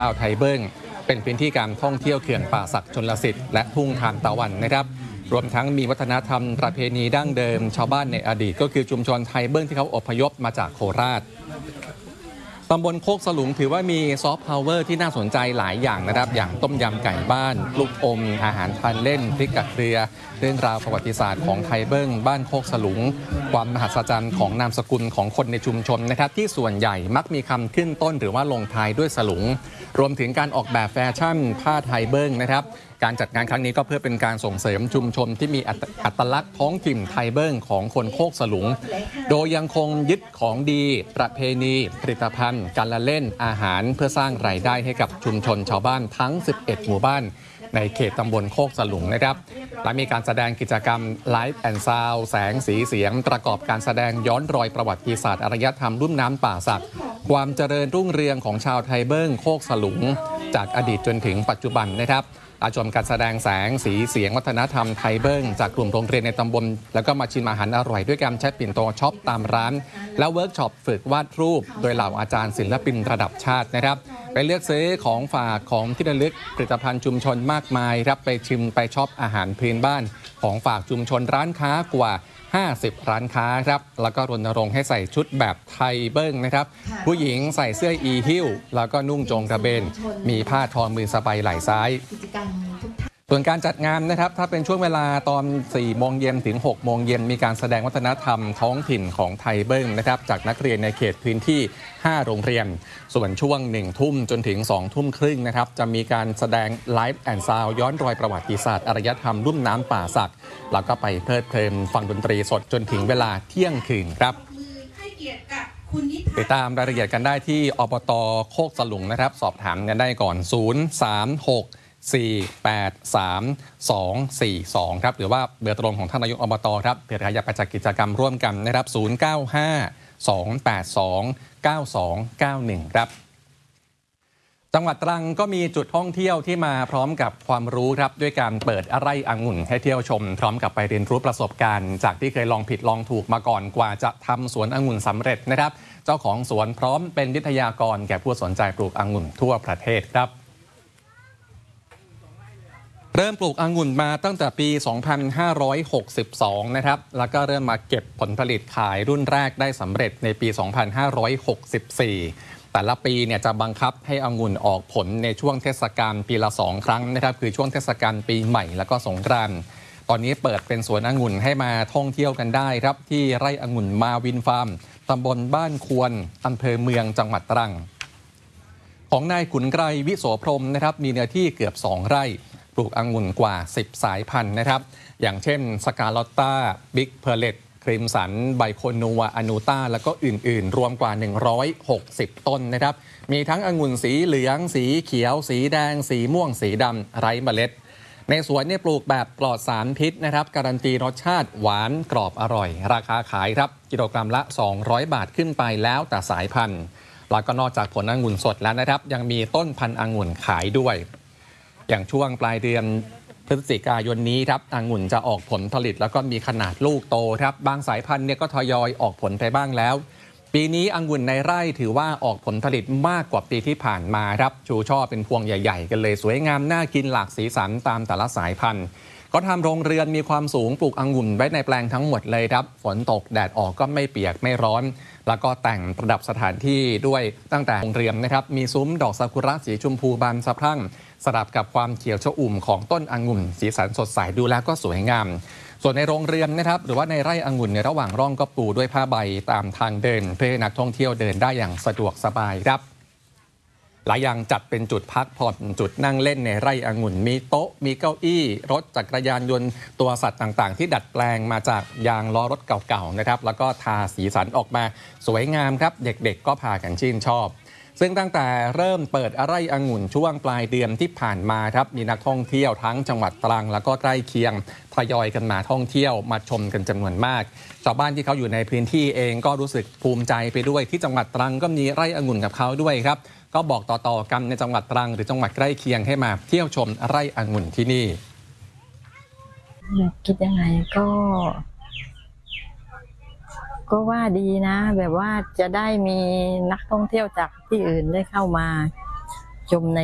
อ่าวไทเบิ้งเป็นพื้นที่การท่องเที่ยวเขื่อนป่าศักดิ์ชลสิทธิ์และทุ่งทานตะวันนะครับรวมทั้งมีวัฒนธรรมประเพณีดั้งเดิมชาวบ้านในอดีตก็คือชุมชนไทเบิ้งที่เขาอพยพมาจากโคราชตำบลโคกสลุงถือว่ามีซอฟต์พาวเวอร์ที่น่าสนใจหลายอย่างนะครับอย่างต้มยำไก่บ้านลูกอมอาหารทานเล่นพริกกับเกลือเรื่องราวประวัติศาสตร์ของไทเบิ้งบ้านโคกสลุงความมหัศจรรย์ของนามสกุลของคนในชุมชนนะครับที่ส่วนใหญ่มักมีคำขึ้นต้นหรือว่าลงท้ายด้วยสลุงรวมถึงการออกแบบแฟชั่นผ้าไทเบิ้งนะครับการจัดงานครั้งนี้ก็เพื่อเป็นการส่งเสริมชุมชนที่มีอัตลักษณ์ท้องถิ่นไทเบิ้งของคนโคกสลุงโดยยังคงยึดของดีประเพณีผลิตภัณฑ์การละเล่นอาหารเพื่อสร้างรายได้ให้กับชุมชนชาวบ้านทั้ง11หมู่บ้านในเขตตำบลโคกสลุงนะครับและมีการแสดงกิจกรรมไลฟ์แอนด์ซาวด์แสงสีเสียงประกอบการแสดงย้อนรอยประวัติศาสตร์อารยธรรมรุ่มน้ำป่าสักความเจริญรุ่งเรืองของชาวไทเบิ้งโคกสลุงจากอดีตจนถึงปัจจุบันนะครับชมการแสดงแสงสีเสียงวัฒนธรรมไทเบิ้งจากกลุ่มโรงเรียนในตำบลแล้วก็มาชิมอาหารอร่อยด้วยการใช้ปิ่นโตช็อปตามร้านและเวิร์กช็อปฝึกวาดรูปโดยเหล่าอาจารย์ศิลปินระดับชาตินะครับไปเลือกซื้อของฝากของที่ระลึกผลิตภัณฑ์ชุมชนมากมายครับไปชิมไปช็อปอาหารพื้นบ้านของฝากชุมชนร้านค้ากว่า50ร้านค้าครับแล้วก็รณรงค์ให้ใส่ชุดแบบไทเบิ้งนะครับผู้หญิงใส่เสื้ออีฮิ้วแล้วก็นุ่งโจงกระเบนมีผ้าทอมือสบายไหล่ซ้ายส่วนการจัดงานนะครับถ้าเป็นช่วงเวลาตอน4โมงเย็นถึง6โมงเย็นมีการแสดงวัฒนธรรมท้องถิ่นของไทเบิ้งนะครับจากนักเรียนในเขตพื้นที่5โรงเรียนส่วนช่วง1ทุ่มจนถึง2ทุ่มครึ่งนะครับจะมีการแสดงไลฟ์แอนด์ซาวด์ย้อนรอยประวัติศาสตร์อารยธรรมรุ่มน้ำป่าสักแล้วก็ไปเพลิดเพลินฟังดนตรีสดจนถึงเวลาเที่ยงคืนครับติดตามรายละเอียดกันได้ที่อบต.โคกสลุงนะครับสอบถามกันได้ก่อน036 483 242ครับหรือว่าเบอร์ตรงของท่านนายกอบต.ครับเพื่อใครอยากไปจัดกิจกรรมร่วมกันนะครับ095 282 9291ครับจังหวัดตรังก็มีจุดท่องเที่ยวที่มาพร้อมกับความรู้ครับด้วยการเปิดไร่องุ่นให้เที่ยวชมพร้อมกับไปเรียนรู้ประสบการณ์จากที่เคยลองผิดลองถูกมาก่อนกว่าจะทำสวนองุ่นสำเร็จนะครับเจ้าของสวนพร้อมเป็นวิทยากรแก่ผู้สนใจปลูกองุ่นทั่วประเทศครับเริ่มปลูกองุ่นมาตั้งแต่ปี 2562 นะครับแล้วก็เริ่มมาเก็บผลผลิตขายรุ่นแรกได้สำเร็จในปี 2564 แต่ละปีเนี่ยจะบังคับให้องุ่นออกผลในช่วงเทศกาลปีละ2 ครั้งนะครับคือช่วงเทศกาลปีใหม่แล้วก็สงกรานต์ตอนนี้เปิดเป็นสวนองุ่นให้มาท่องเที่ยวกันได้ครับที่ไร่องุ่นมาวินฟาร์มตำบลบ้านควรอำเภอเมืองจังหวัดตรังของนายขุนไกรวิโสพรหมนะครับมีเนื้อที่เกือบ2 ไร่ปลูกองุ่นกว่า10 สายพันธุ์นะครับอย่างเช่นสกาลอตตาบิ๊กเพอร์เลตครีมสันไบโคนัวอนูต้าแล้วก็อื่นๆรวมกว่า160ต้นนะครับมีทั้งองุ่นสีเหลืองสีเขียวสีแดงสีม่วงสีดำไร้เมล็ดในสวนเนี่ยปลูกแบบปลอดสารพิษนะครับการันตีรสชาติหวานกรอบอร่อยราคาขายครับกิโลกรัมละ200 บาทขึ้นไปแล้วแต่สายพันธุ์แล้วก็นอกจากผลองุ่นสดแล้วนะครับยังมีต้นพันธุ์องุ่นขายด้วยอย่างช่วงปลายเดือนพฤศจิกายนนี้ครับองุ่นจะออกผลผลิตแล้วก็มีขนาดลูกโตครับบางสายพันธุ์เนี่ยก็ทยอยออกผลไปบ้างแล้วปีนี้องุ่นในไร่ถือว่าออกผลผลิตมากกว่าปีที่ผ่านมาครับชูช่อเป็นพวงใหญ่ๆกันเลยสวยงามน่ากินหลากสีสันตามแต่ละสายพันธุ์ก็ทำโรงเรือนมีความสูงปลูกองุ่นไว้ในแปลงทั้งหมดเลยครับฝนตกแดดออกก็ไม่เปียกไม่ร้อนแล้วก็แต่งประดับสถานที่ด้วยตั้งแต่โรงเรือนนะครับมีซุ้มดอกซากุระสีชมพูบานสะพรั่งสลับกับความเขียวชอุ่มของต้นองุ่นสีสันสดใสดูแล้วก็สวยงามส่วนในโรงเรือนนะครับหรือว่าในไร่องุ่นในระหว่างร่องก็ปูด้วยผ้าใบตามทางเดินเพื่อให้นักท่องเที่ยวเดินได้อย่างสะดวกสบายครับหลายอย่างจัดเป็นจุดพักผ่อนจุดนั่งเล่นในไร่องุ่นมีโต๊ะมีเก้าอี้รถจักรยานยนต์ตัวสัตว์ต่างๆที่ดัดแปลงมาจากยางล้อรถเก่าๆนะครับแล้วก็ทาสีสันออกมาสวยงามครับเด็กๆก็พากันชื่นชอบซึ่งตั้งแต่เริ่มเปิดไร่องุ่นช่วงปลายเดือนที่ผ่านมาครับมีนักท่องเที่ยวทั้งจังหวัดตรังแล้วก็ใกล้เคียงทยอยกันมาท่องเที่ยวมาชมกันจำนวนมากชาวบ้านที่เขาอยู่ในพื้นที่เองก็รู้สึกภูมิใจไปด้วยที่จังหวัดตรังก็มีไร่องุ่นกับเขาด้วยครับก็บอกต่อๆกันในจังหวัดตรังหรือจังหวัดใกล้เคียงให้มาเที่ยวชมไร่องุ่นที่นี่คิดยังไงก็ว่าดีนะแบบว่าจะได้มีนักท่องเที่ยวจากที่อื่นได้เข้ามาชมใน